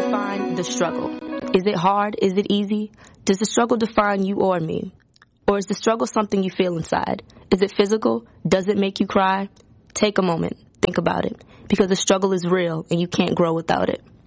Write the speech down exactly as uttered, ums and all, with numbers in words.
define the struggle? Is it hard? Is it easy? Does the struggle define you or me? Or is the struggle something you feel inside? Is it physical? Does it make you cry? Take a moment. Think about it. Because the struggle is real and you can't grow without it.